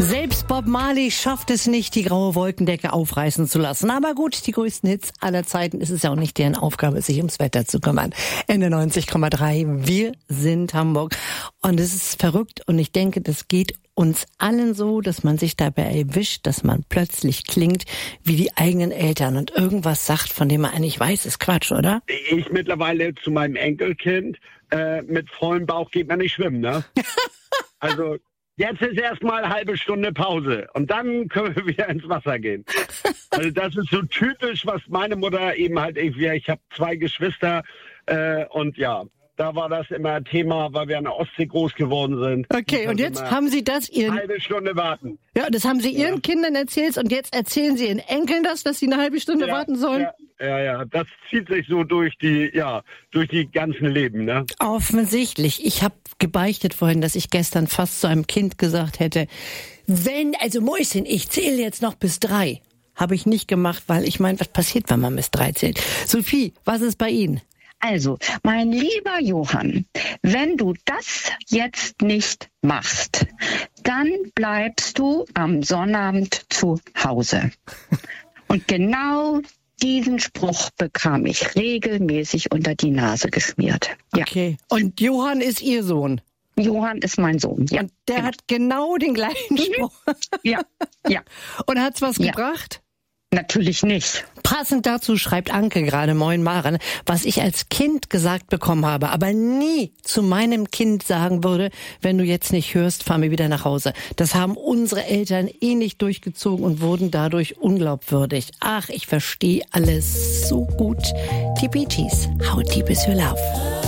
Selbst Bob Marley schafft es nicht, die graue Wolkendecke aufreißen zu lassen. Aber gut, die größten Hits aller Zeiten ist es ja auch nicht deren Aufgabe, sich ums Wetter zu kümmern. Ende 90,3. Wir sind Hamburg. Und es ist verrückt. Und ich denke, das geht uns allen so, dass man sich dabei erwischt, dass man plötzlich klingt wie die eigenen Eltern und irgendwas sagt, von dem man eigentlich weiß, ist Quatsch, oder? Ich mittlerweile zu meinem Enkelkind, mit vollem Bauch geht man nicht schwimmen, ne? Also jetzt ist erstmal eine halbe Stunde Pause und dann können wir wieder ins Wasser gehen. Also das ist so typisch, was meine Mutter eben halt irgendwie, ich habe 2 Geschwister und ja, da war das immer Thema, weil wir an der Ostsee groß geworden sind. Okay, und jetzt haben Sie das Ihren... Halbe Stunde warten. Ja, das haben Sie Ihren Kindern erzählt und jetzt erzählen Sie Ihren Enkeln das, dass sie eine halbe Stunde warten sollen? Ja, das zieht sich so durch die ganzen Leben, ne? Offensichtlich. Ich habe gebeichtet vorhin, dass ich gestern fast zu einem Kind gesagt hätte, Mäuschen, ich zähle jetzt noch bis 3. Habe ich nicht gemacht, weil ich meine, was passiert, wenn man bis 3 zählt? Sophie, was ist bei Ihnen? Also, mein lieber Johann, wenn du das jetzt nicht machst, dann bleibst du am Sonnabend zu Hause. Und genau diesen Spruch bekam ich regelmäßig unter die Nase geschmiert. Ja. Okay. Und Johann ist Ihr Sohn? Johann ist mein Sohn, ja. Und der hat genau den gleichen Spruch? Ja. Und hat's was gebracht? Natürlich nicht. Passend dazu schreibt Anke gerade, moin Maren, was ich als Kind gesagt bekommen habe, aber nie zu meinem Kind sagen würde, wenn du jetzt nicht hörst, fahren wir wieder nach Hause. Das haben unsere Eltern nicht durchgezogen und wurden dadurch unglaubwürdig. Ach, ich verstehe alles so gut. Die Bee Gees, How Deep Is Your Love?